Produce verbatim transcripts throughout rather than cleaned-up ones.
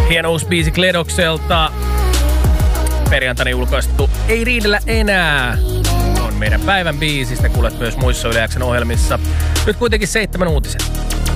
Hieno uusi biisi Kledokselta. Perjantaina julkaistu Ei riidellä enää on meidän päivän biisistä. Kuulet myös muissa Yle X:n ohjelmissa. Nyt kuitenkin seitsemän uutiset.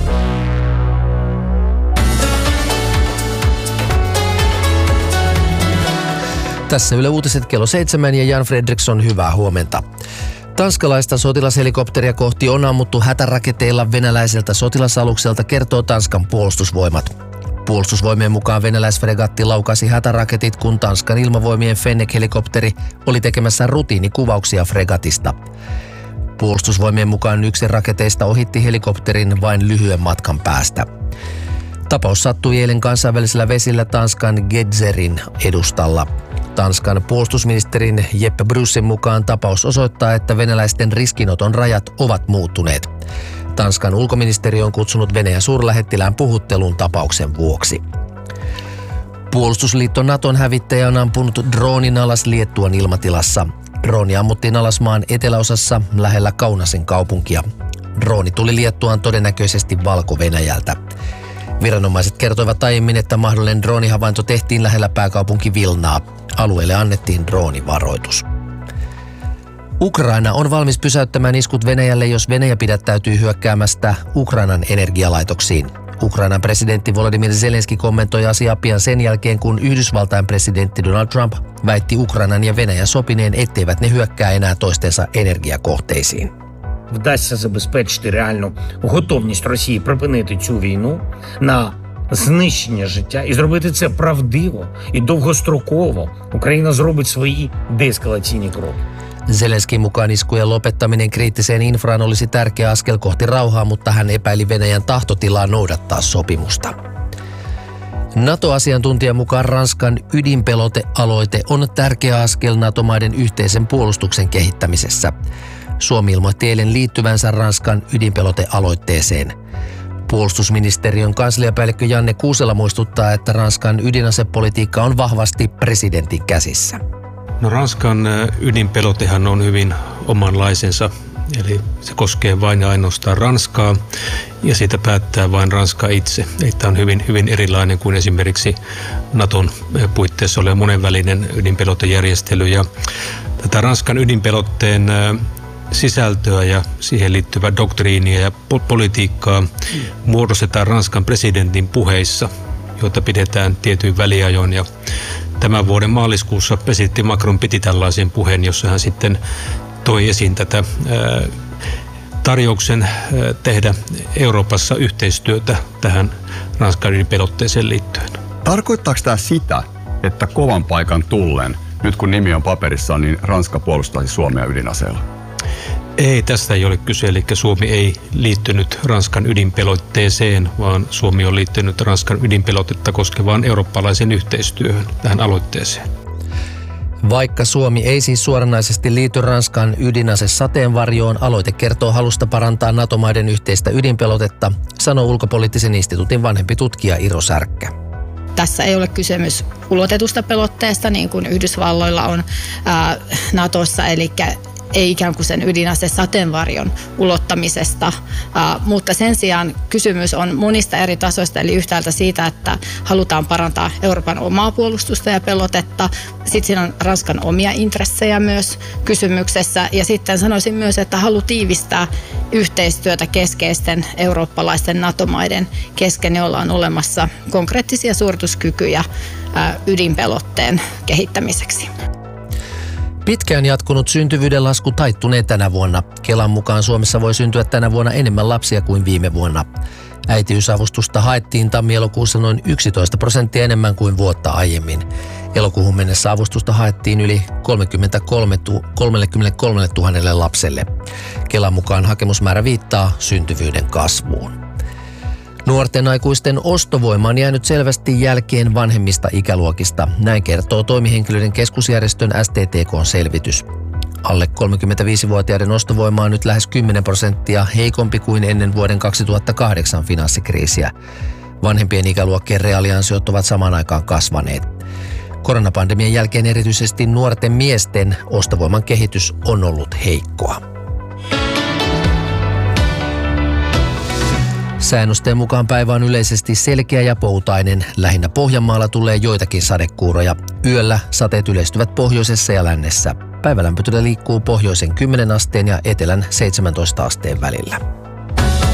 Tässä Yle Uutiset kello seitsemän ja Jan Fredriksson, hyvää huomenta. Tanskalaista sotilashelikopteria kohti on ammuttu hätäraketeilla venäläiseltä sotilasalukselta, kertoo Tanskan puolustusvoimat. Puolustusvoimien mukaan venäläisfregatti laukasi hätäraketit, kun Tanskan ilmavoimien Fennek-helikopteri oli tekemässä rutiinikuvauksia fregatista. Puolustusvoimien mukaan yksi raketeista ohitti helikopterin vain lyhyen matkan päästä. Tapaus sattui eilen kansainvälisellä vesillä Tanskan Gedzerin edustalla. Tanskan puolustusministerin Jeppe Bryssin mukaan tapaus osoittaa, että venäläisten riskinoton rajat ovat muuttuneet. Tanskan ulkoministeri on kutsunut Venäjän suurlähettilään puhutteluun tapauksen vuoksi. Puolustusliitto Naton hävittäjä on ampunut droonin alas Liettuan ilmatilassa. Drooni ammuttiin alas maan eteläosassa lähellä Kaunasin kaupunkia. Drooni tuli Liettuaan todennäköisesti Valko-Venäjältä. Viranomaiset kertoivat aiemmin, että mahdollinen droonihavainto tehtiin lähellä pääkaupunki Vilnaa. Alueelle annettiin droonivaroitus. Ukraina on valmis pysäyttämään iskut Venäjälle, jos Venäjä pidättäytyy hyökkäämästä Ukrainan energialaitoksiin. Ukrainan presidentti Volodymyr Zelenski kommentoi asiaa pian sen jälkeen, kun Yhdysvaltain presidentti Donald Trump väitti Ukrainan ja Venäjän sopineen, etteivät ne hyökkää enää toistensa energiakohteisiin. Вдасться забезпечити реальну готовність Росії припинити цю війну на знищення життя і зробити це правдиво і довгостроково, Україна зробить свої деескалаційні кроки. Zelenskin mukaan iskujen lopettaminen kriittiseen infraan olisi tärkeä askel kohti rauhaa, mutta hän epäili Venäjän tahtotilaa noudattaa sopimusta. NATO-asiantuntijan mukaan Ranskan ydinpelotealoite on tärkeä askel NATO-maiden yhteisen puolustuksen kehittämisessä. Suomi ilmoitti eilen liittyvänsä Ranskan ydinpelotealoitteeseen. Puolustusministeriön kansliapäällikkö Janne Kuusela muistuttaa, että Ranskan ydinasepolitiikka on vahvasti presidentin käsissä. No, Ranskan ydinpelotehan on hyvin omanlaisensa, eli se koskee vain ja ainoastaan Ranskaa ja siitä päättää vain Ranska itse. Eli tämä on hyvin, hyvin erilainen kuin esimerkiksi Naton puitteissa oleva monenvälinen ydinpelotejärjestely. Ja tätä Ranskan ydinpelotteen sisältöä ja siihen liittyvää doktriinia ja politiikkaa muodostetaan Ranskan presidentin puheissa, joita pidetään tietyin väliajoin. Ja tämän vuoden maaliskuussa presidentti Macron piti tällaisen puheen, jossa hän sitten toi esiin tätä ää, tarjouksen ää, tehdä Euroopassa yhteistyötä tähän Ranskan ydinpelotteeseen liittyen. Tarkoittaako tämä sitä, että kovan paikan tullen, nyt kun nimi on paperissa, niin Ranska puolustaisi Suomea ydinaseella? Ei, tästä ei ole kyse, eli Suomi ei liittynyt Ranskan ydinpelotteeseen, vaan Suomi on liittynyt Ranskan ydinpelotetta koskevaan eurooppalaisen yhteistyöhön tähän aloitteeseen. Vaikka Suomi ei siis suoranaisesti liity Ranskan ydinasesateenvarjoon, aloite kertoo halusta parantaa NATO-maiden yhteistä ydinpelotetta, sanoo Ulkopoliittisen instituutin vanhempi tutkija Iro Särkkä. Tässä ei ole kysymys ulotetusta pelotteesta, niin kuin Yhdysvalloilla on ää, Natossa, eli ei ikään kuin sen ydinasesateenvarjon ulottamisesta, uh, mutta sen sijaan kysymys on monista eri tasoista, eli yhtäältä siitä, että halutaan parantaa Euroopan omaa puolustusta ja pelotetta. Sitten siinä on Ranskan omia intressejä myös kysymyksessä, ja sitten sanoisin myös, että halu tiivistää yhteistyötä keskeisten eurooppalaisten NATO-maiden kesken, joilla on olemassa konkreettisia suorituskykyjä uh, ydinpelotteen kehittämiseksi. Pitkään jatkunut syntyvyyden lasku taittunee tänä vuonna. Kelan mukaan Suomessa voi syntyä tänä vuonna enemmän lapsia kuin viime vuonna. Äitiysavustusta haettiin tammi-elokuussa noin yksitoista prosenttia enemmän kuin vuotta aiemmin. Elokuuhun mennessä avustusta haettiin yli kolmekymmentäkolmetuhatta lapselle. Kelan mukaan hakemusmäärä viittaa syntyvyyden kasvuun. Nuorten aikuisten ostovoima on jäänyt selvästi jälkeen vanhemmista ikäluokista. Näin kertoo toimihenkilöiden keskusjärjestön S T T K:n selvitys. Alle kolmekymmentäviisivuotiaiden ostovoima on nyt lähes kymmenen prosenttia heikompi kuin ennen vuoden kaksituhattakahdeksan finanssikriisiä. Vanhempien ikäluokkien reaaliansiot ovat samaan aikaan kasvaneet. Koronapandemian jälkeen erityisesti nuorten miesten ostovoiman kehitys on ollut heikkoa. Säännösteen mukaan päivä on yleisesti selkeä ja poutainen. Lähinnä Pohjanmaalla tulee joitakin sadekuuroja. Yöllä sateet yleistyvät pohjoisessa ja lännessä. Päivälämpötila liikkuu pohjoisen kymmenen asteen ja etelän seitsemäntoista asteen välillä.